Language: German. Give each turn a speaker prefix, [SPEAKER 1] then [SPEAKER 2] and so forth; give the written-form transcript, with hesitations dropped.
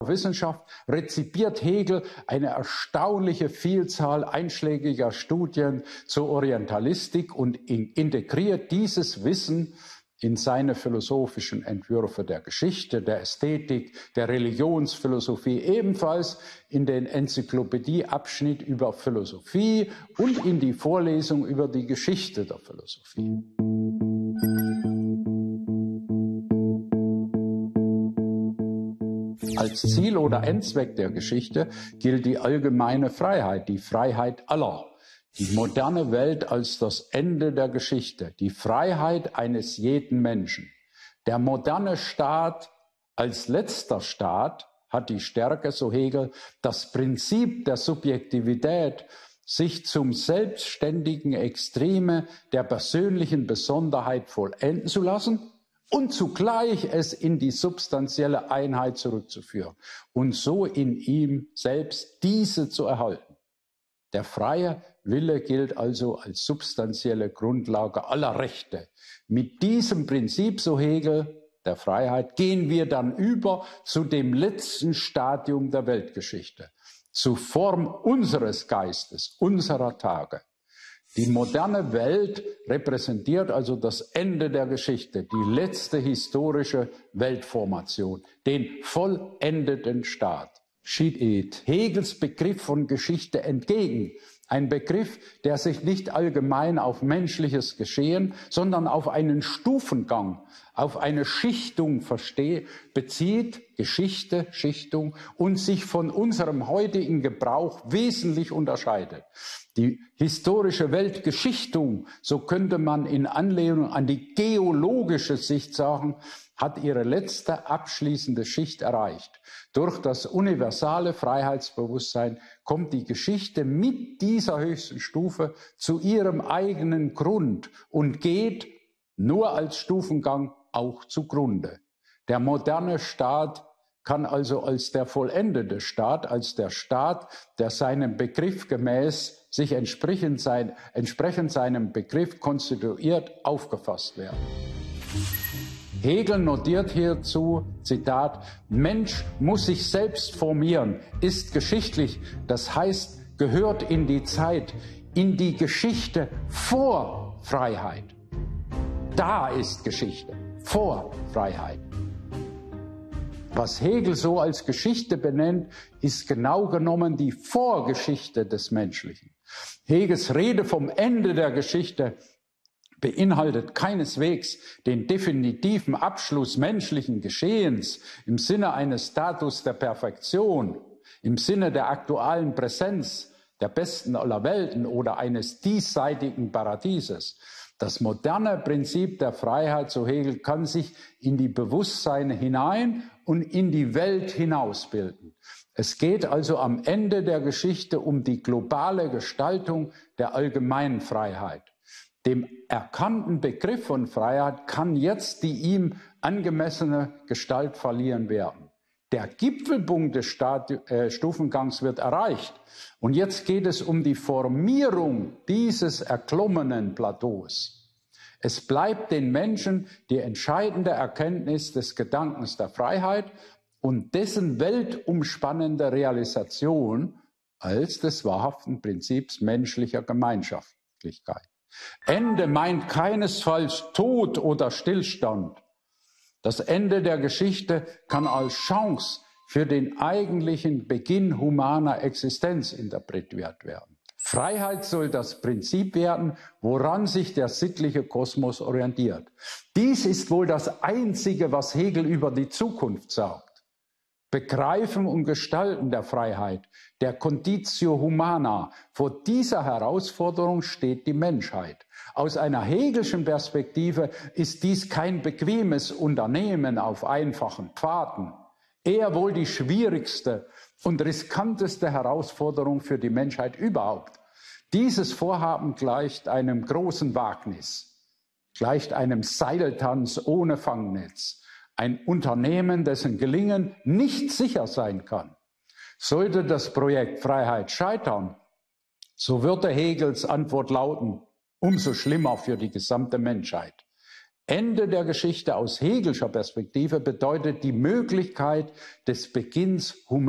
[SPEAKER 1] Wissenschaft rezipiert Hegel eine erstaunliche Vielzahl einschlägiger Studien zur Orientalistik und integriert dieses Wissen in seine philosophischen Entwürfe der Geschichte, der Ästhetik, der Religionsphilosophie, ebenfalls in den Enzyklopädieabschnitt über Philosophie und in die Vorlesung über die Geschichte der Philosophie. Als Ziel oder Endzweck der Geschichte gilt die allgemeine Freiheit, die Freiheit aller. Die moderne Welt als das Ende der Geschichte, die Freiheit eines jeden Menschen. Der moderne Staat als letzter Staat hat die Stärke, so Hegel, das Prinzip der Subjektivität, sich zum selbstständigen Extreme der persönlichen Besonderheit vollenden zu lassen und zugleich es in die substanzielle Einheit zurückzuführen und so in ihm selbst diese zu erhalten. Der freie Wille gilt also als substanzielle Grundlage aller Rechte. Mit diesem Prinzip, so Hegel, der Freiheit, gehen wir dann über zu dem letzten Stadium der Weltgeschichte, zur Form unseres Geistes, unserer Tage. Die moderne Welt repräsentiert also das Ende der Geschichte, die letzte historische Weltformation, den vollendeten Staat. Steht Hegels Begriff von Geschichte entgegen. Ein Begriff, der sich nicht allgemein auf menschliches Geschehen, sondern auf einen Stufengang, auf eine Schichtung bezieht, Geschichte, Schichtung, und sich von unserem heutigen Gebrauch wesentlich unterscheidet. Die historische Weltgeschichtung, so könnte man in Anlehnung an die geologische Sicht sagen, hat ihre letzte abschließende Schicht erreicht. Durch das universale Freiheitsbewusstsein kommt die Geschichte mit dieser höchsten Stufe zu ihrem eigenen Grund und geht nur als Stufengang auch zugrunde. Der moderne Staat kann also als der vollendete Staat, als der Staat, der seinem Begriff gemäß sich entsprechend seinem Begriff konstituiert, aufgefasst werden. Hegel notiert hierzu, Zitat, Mensch muss sich selbst formieren, ist geschichtlich, das heißt, gehört in die Zeit, in die Geschichte vor Freiheit. Da ist Geschichte, vor Freiheit. Was Hegel so als Geschichte benennt, ist genau genommen die Vorgeschichte des Menschlichen. Hegels Rede vom Ende der Geschichte beinhaltet keineswegs den definitiven Abschluss menschlichen Geschehens im Sinne eines Status der Perfektion, im Sinne der aktuellen Präsenz, der besten aller Welten oder eines diesseitigen Paradieses. Das moderne Prinzip der Freiheit, so Hegel, kann sich in die Bewusstseine hinein und in die Welt hinaus bilden. Es geht also am Ende der Geschichte um die globale Gestaltung der allgemeinen Freiheit. Dem erkannten Begriff von Freiheit kann jetzt die ihm angemessene Gestalt verliehen werden. Der Gipfelpunkt des Stufengangs wird erreicht. Und jetzt geht es um die Formierung dieses erklommenen Plateaus. Es bleibt den Menschen die entscheidende Erkenntnis des Gedankens der Freiheit und dessen weltumspannende Realisation als des wahrhaften Prinzips menschlicher Gemeinschaftlichkeit. Ende meint keinesfalls Tod oder Stillstand. Das Ende der Geschichte kann als Chance für den eigentlichen Beginn humaner Existenz interpretiert werden. Freiheit soll das Prinzip werden, woran sich der sittliche Kosmos orientiert. Dies ist wohl das Einzige, was Hegel über die Zukunft sagt. Begreifen und Gestalten der Freiheit, der Conditio Humana. Vor dieser Herausforderung steht die Menschheit. Aus einer hegelschen Perspektive ist dies kein bequemes Unternehmen auf einfachen Pfaden. Eher wohl die schwierigste und riskanteste Herausforderung für die Menschheit überhaupt. Dieses Vorhaben gleicht einem großen Wagnis, gleicht einem Seiltanz ohne Fangnetz. Ein Unternehmen, dessen Gelingen nicht sicher sein kann. Sollte das Projekt Freiheit scheitern, so würde Hegels Antwort lauten, umso schlimmer für die gesamte Menschheit. Ende der Geschichte aus Hegelscher Perspektive bedeutet die Möglichkeit des Beginns